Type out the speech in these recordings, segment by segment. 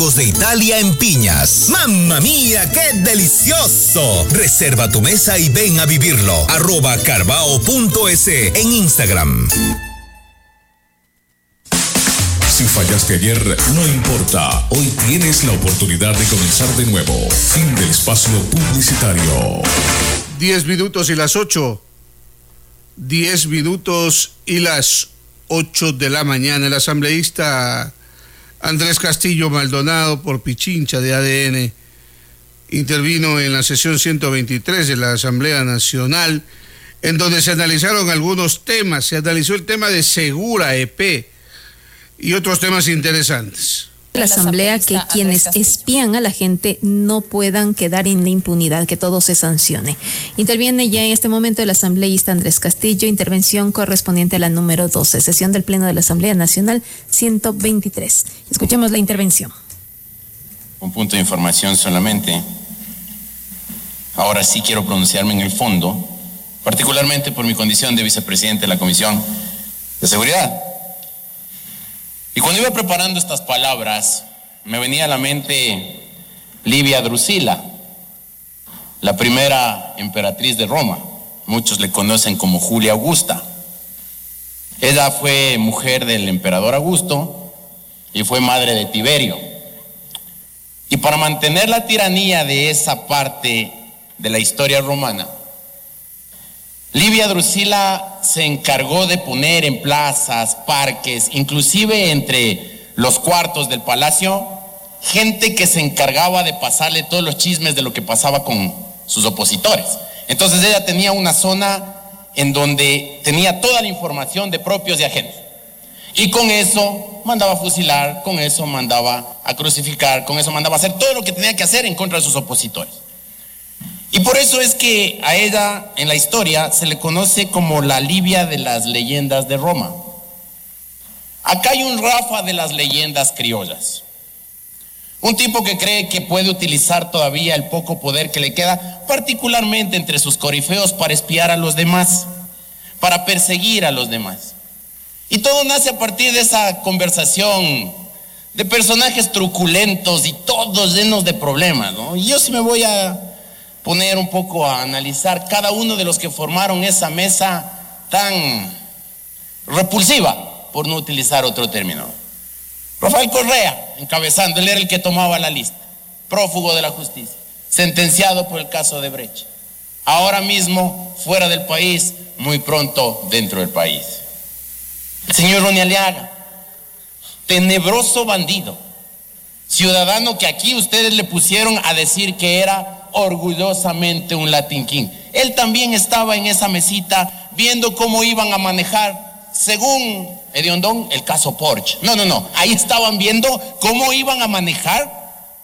de Italia en Piñas. ¡Mamma mía, qué delicioso! Reserva tu mesa y ven a vivirlo. @carbao.es en Instagram. Si fallaste ayer, no importa. Hoy tienes la oportunidad de comenzar de nuevo. Fin del espacio publicitario. 10 minutos y las 8. 10 minutos y las 8 de la mañana. El asambleísta Andrés Castillo Maldonado, por Pichincha de ADN, intervino en la sesión 123 de la Asamblea Nacional, en donde se analizaron algunos temas. Se analizó el tema de Segura EP y otros temas interesantes. La Asamblea, que quienes espían a la gente no puedan quedar en la impunidad, que todo se sancione. Interviene ya en este momento el asambleísta Andrés Castillo, intervención correspondiente a la número 12, sesión del Pleno de la Asamblea Nacional 123. Escuchemos la intervención. Un punto de información solamente. Ahora sí quiero pronunciarme en el fondo, particularmente por mi condición de vicepresidente de la Comisión de Seguridad. Y cuando iba preparando estas palabras, me venía a la mente Livia Drusila, la primera emperatriz de Roma. Muchos le conocen como Julia Augusta. Ella fue mujer del emperador Augusto y fue madre de Tiberio. Y para mantener la tiranía de esa parte de la historia romana, Livia Drusila se encargó de poner en plazas, parques, inclusive entre los cuartos del palacio, gente que se encargaba de pasarle todos los chismes de lo que pasaba con sus opositores. Entonces ella tenía una zona en donde tenía toda la información de propios y ajenos. Y con eso mandaba a fusilar, con eso mandaba a crucificar, con eso mandaba a hacer todo lo que tenía que hacer en contra de sus opositores. Y por eso es que a ella en la historia se le conoce como la Livia de las leyendas de Roma. Acá hay un Rafa de las leyendas criollas. Un tipo que cree que puede utilizar todavía el poco poder que le queda, particularmente entre sus corifeos, para espiar a los demás, para perseguir a los demás. Y todo nace a partir de esa conversación de personajes truculentos y todos llenos de problemas, ¿no? Y yo sí me voy a poner un poco a analizar cada uno de los que formaron esa mesa tan repulsiva, por no utilizar otro término. Rafael Correa, encabezando, él era el que tomaba la lista, prófugo de la justicia, sentenciado por el caso de Brecht. Ahora mismo fuera del país, muy pronto dentro del país. El señor Ronnie Aliaga, tenebroso bandido, ciudadano que aquí ustedes le pusieron a decir que era orgullosamente un Latin King. Él también estaba en esa mesita viendo cómo iban a manejar, según Hediondón, el caso Porsche. No, ahí estaban viendo cómo iban a manejar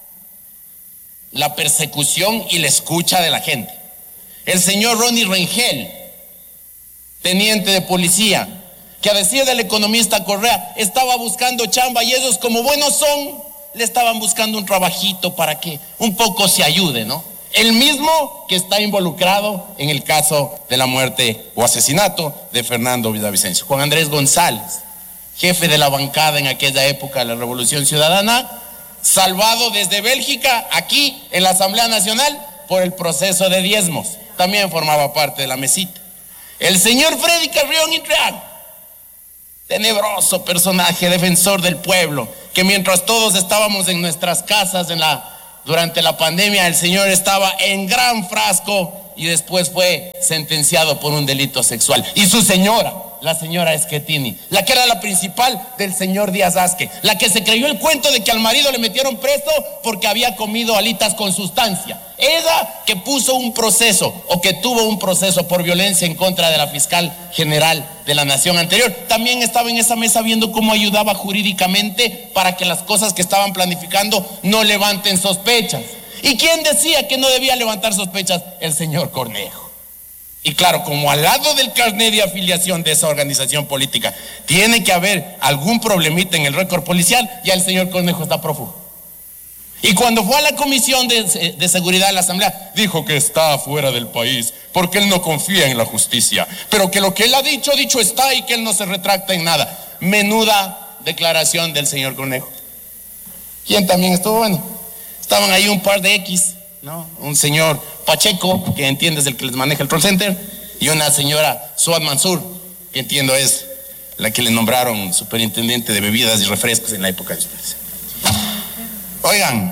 la persecución y la escucha de la gente. El señor Ronnie Rengel, teniente de policía, que a decir del economista Correa estaba buscando chamba, y ellos, como buenos son, le estaban buscando un trabajito para que un poco se ayude, ¿no? El mismo que está involucrado en el caso de la muerte o asesinato de Fernando Villavicencio. Juan Andrés González, jefe de la bancada en aquella época de la Revolución Ciudadana, salvado desde Bélgica, aquí en la Asamblea Nacional, por el proceso de diezmos. También formaba parte de la mesita. El señor Freddy Carrión Intreago, tenebroso personaje, defensor del pueblo, que mientras todos estábamos en nuestras casas durante la pandemia, el señor estaba en gran frasco y después fue sentenciado por un delito sexual. Y su señora, la señora Schettini, la que era la principal del señor Díaz Asque, la que se creyó el cuento de que al marido le metieron preso porque había comido alitas con sustancia. Ella que puso un proceso, o que tuvo un proceso por violencia en contra de la fiscal general de la nación anterior, también estaba en esa mesa viendo cómo ayudaba jurídicamente para que las cosas que estaban planificando no levanten sospechas. ¿Y quién decía que no debía levantar sospechas? El señor Cornejo. Y claro, como al lado del carnet de afiliación de esa organización política tiene que haber algún problemita en el récord policial, ya el señor Cornejo está prófugo. Y cuando fue a la Comisión de Seguridad de la Asamblea, dijo que está fuera del país porque él no confía en la justicia, pero que lo que él ha dicho, dicho está, y que él no se retracta en nada. Menuda declaración del señor Cornejo. ¿Quién también estuvo? Bueno, estaban ahí un par de X, ¿no? Un señor Pacheco, que entiende es el que les maneja el call center, y una señora Suad Mansur, que entiendo es la que le nombraron superintendente de bebidas y refrescos en la época de ustedes. Oigan,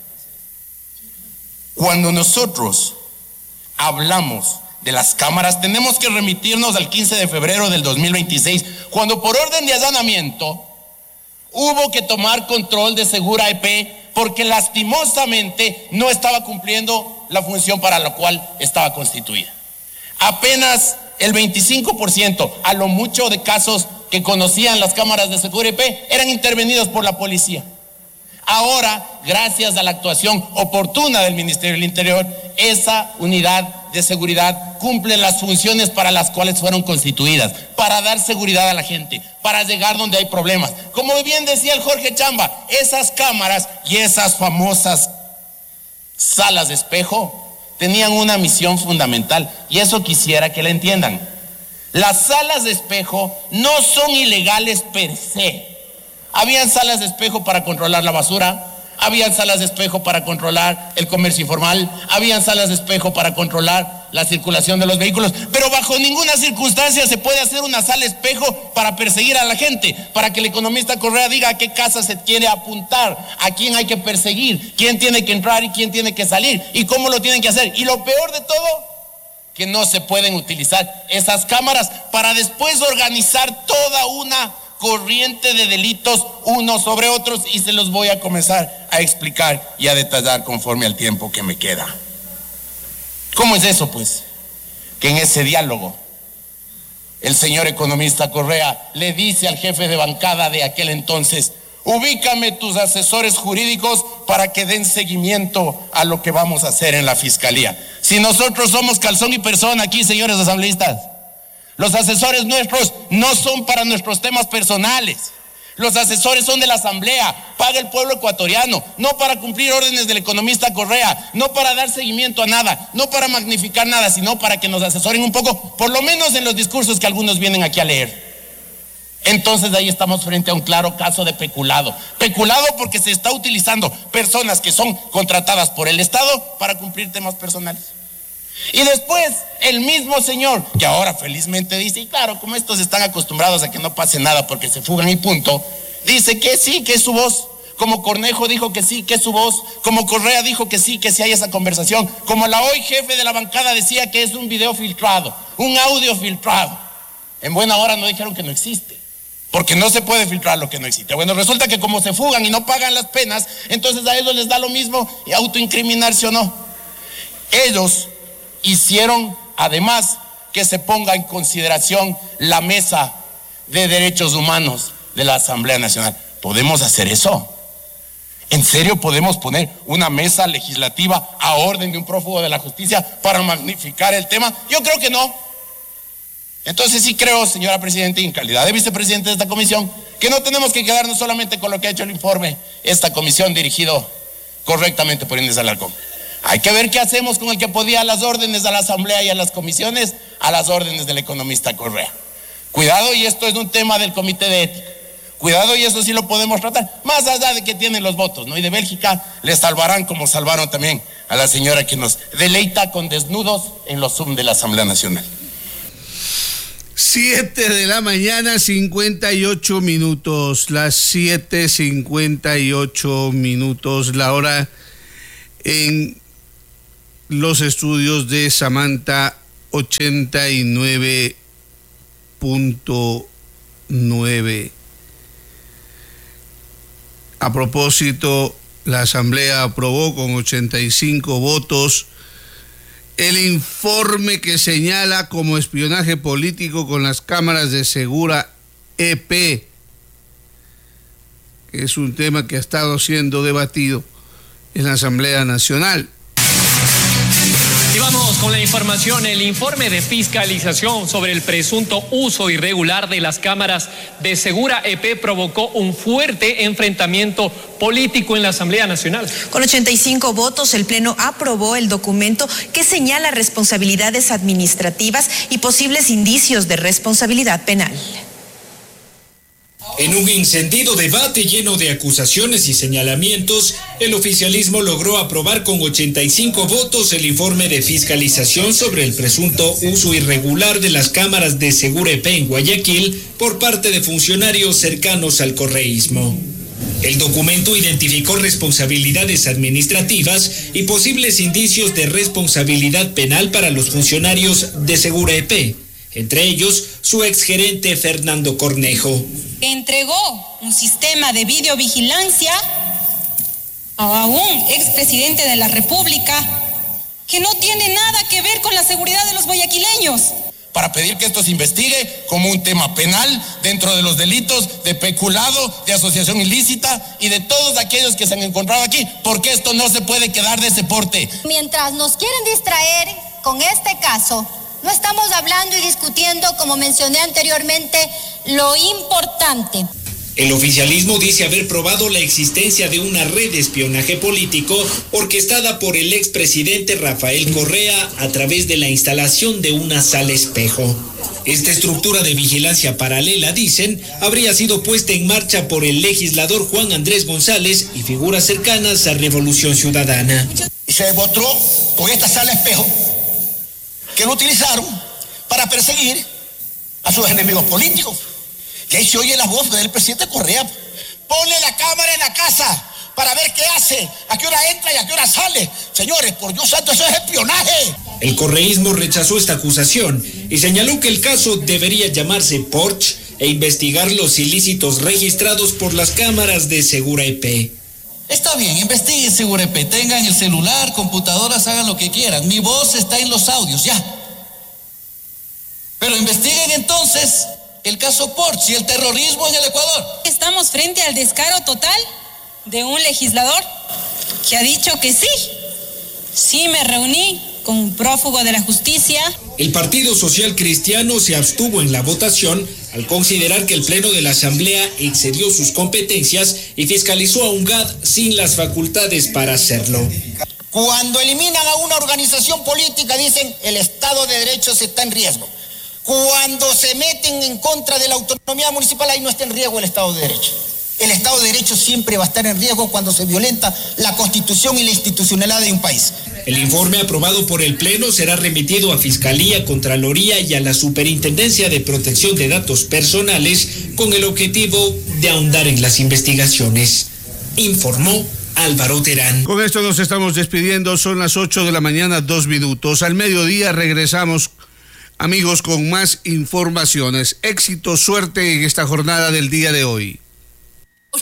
cuando nosotros hablamos de las cámaras, tenemos que remitirnos al 15 de febrero del 2026, cuando por orden de allanamiento hubo que tomar control de Segura EP porque lastimosamente no estaba cumpliendo la función para la cual estaba constituida. Apenas el 25%, a lo mucho, de casos que conocían las cámaras de Segura EP eran intervenidos por la policía. Ahora, gracias a la actuación oportuna del Ministerio del Interior, esa unidad de seguridad cumple las funciones para las cuales fueron constituidas, para dar seguridad a la gente, para llegar donde hay problemas. Como bien decía el Jorge Chamba, esas cámaras y esas famosas salas de espejo tenían una misión fundamental, y eso quisiera que la entiendan. Las salas de espejo no son ilegales per se. Habían salas de espejo para controlar la basura, habían salas de espejo para controlar el comercio informal, habían salas de espejo para controlar la circulación de los vehículos, pero bajo ninguna circunstancia se puede hacer una sala espejo para perseguir a la gente, para que el economista Correa diga a qué casa se quiere apuntar, a quién hay que perseguir, quién tiene que entrar y quién tiene que salir, y cómo lo tienen que hacer. Y lo peor de todo, que no se pueden utilizar esas cámaras para después organizar toda una corriente de delitos unos sobre otros, y se los voy a comenzar a explicar y a detallar conforme al tiempo que me queda. ¿Cómo es eso, pues? Que en ese diálogo el señor economista Correa le dice al jefe de bancada de aquel entonces: ubícame tus asesores jurídicos para que den seguimiento a lo que vamos a hacer en la fiscalía. Si nosotros somos calzón y persona aquí, señores asambleístas, los asesores nuestros no son para nuestros temas personales. Los asesores son de la asamblea, paga el pueblo ecuatoriano, no para cumplir órdenes del economista Correa, no para dar seguimiento a nada, no para magnificar nada, sino para que nos asesoren un poco, por lo menos en los discursos que algunos vienen aquí a leer. Entonces ahí estamos frente a un claro caso de peculado. Peculado porque se está utilizando personas que son contratadas por el Estado para cumplir temas personales. Y después el mismo señor, que ahora felizmente dice, y claro, como estos están acostumbrados a que no pase nada porque se fugan y punto, dice que sí, que es su voz. Como Cornejo dijo que sí, que es su voz. Como Correa dijo que sí hay esa conversación. Como la hoy jefe de la bancada decía que es un video filtrado, un audio filtrado. En buena hora no dijeron que no existe, porque no se puede filtrar lo que no existe. Bueno, resulta que como se fugan y no pagan las penas, entonces a ellos les da lo mismo y autoincriminarse o no. Ellos hicieron además que se ponga en consideración la mesa de derechos humanos de la Asamblea Nacional. ¿Podemos hacer eso? ¿En serio podemos poner una mesa legislativa a orden de un prófugo de la justicia para magnificar el tema? Yo creo que no. Entonces sí creo, señora Presidenta, y en calidad de vicepresidente de esta comisión, que no tenemos que quedarnos solamente con lo que ha hecho el informe esta comisión dirigido correctamente por Inés Alarcón. Hay que ver qué hacemos con el que podía las órdenes a la asamblea y a las comisiones, a las órdenes del economista Correa. Cuidado, y esto es un tema del comité de ética. Cuidado, y eso sí lo podemos tratar, más allá de que tienen los votos, ¿no? Y de Bélgica les salvarán como salvaron también a la señora que nos deleita con desnudos en los Zoom de la Asamblea Nacional. 7 de la mañana, 58 minutos, las 7:58 minutos, la hora en los estudios de Samantha 89.9. A propósito, la Asamblea aprobó con 85 votos el informe que señala como espionaje político con las cámaras de Segura EP, que es un tema que ha estado siendo debatido en la Asamblea Nacional. Y vamos con la información. El informe de fiscalización sobre el presunto uso irregular de las cámaras de Segura EP provocó un fuerte enfrentamiento político en la Asamblea Nacional. Con 85 votos, el Pleno aprobó el documento que señala responsabilidades administrativas y posibles indicios de responsabilidad penal. En un encendido debate lleno de acusaciones y señalamientos, el oficialismo logró aprobar con 85 votos el informe de fiscalización sobre el presunto uso irregular de las cámaras de Segura EP en Guayaquil por parte de funcionarios cercanos al correísmo. El documento identificó responsabilidades administrativas y posibles indicios de responsabilidad penal para los funcionarios de Segura EP, entre ellos su exgerente Fernando Cornejo. Entregó un sistema de videovigilancia a un expresidente de la República que no tiene nada que ver con la seguridad de los guayaquileños. Para pedir que esto se investigue como un tema penal dentro de los delitos de peculado, de asociación ilícita y de todos aquellos que se han encontrado aquí, porque esto no se puede quedar de ese porte. Mientras nos quieren distraer con este caso, no estamos hablando y discutiendo, como mencioné anteriormente, lo importante. El oficialismo dice haber probado la existencia de una red de espionaje político orquestada por el expresidente Rafael Correa a través de la instalación de una sala espejo. Esta estructura de vigilancia paralela, dicen, habría sido puesta en marcha por el legislador Juan Andrés González y figuras cercanas a Revolución Ciudadana. Y se demostró con esta sala espejo que lo utilizaron para perseguir a sus enemigos políticos. Y ahí se oye la voz del presidente Correa. Ponle la cámara en la casa para ver qué hace, a qué hora entra y a qué hora sale. Señores, por Dios santo, eso es espionaje. El correísmo rechazó esta acusación y señaló que el caso debería llamarse Porsche e investigar los ilícitos registrados por las cámaras de Segura EP. Está bien, investiguen Segura EP, tengan el celular, computadoras, hagan lo que quieran. Mi voz está en los audios, ya. Pero investiguen entonces el caso Porsche y el terrorismo en el Ecuador. Estamos frente al descaro total de un legislador que ha dicho que sí me reuní con un prófugo de la justicia. El Partido Social Cristiano se abstuvo en la votación al considerar que el Pleno de la Asamblea excedió sus competencias y fiscalizó a UNGAD sin las facultades para hacerlo. Cuando eliminan a una organización política dicen el Estado de Derecho está en riesgo. Cuando se meten en contra de la autonomía municipal, ahí no está en riesgo el Estado de Derecho. El Estado de Derecho siempre va a estar en riesgo cuando se violenta la Constitución y la institucionalidad de un país. El informe aprobado por el Pleno será remitido a Fiscalía, Contraloría y a la Superintendencia de Protección de Datos Personales con el objetivo de ahondar en las investigaciones. Informó Álvaro Terán. Con esto nos estamos despidiendo. Son las 8 de la mañana, 2 minutos. Al mediodía regresamos, amigos, con más informaciones. Éxito, suerte en esta jornada del día de hoy.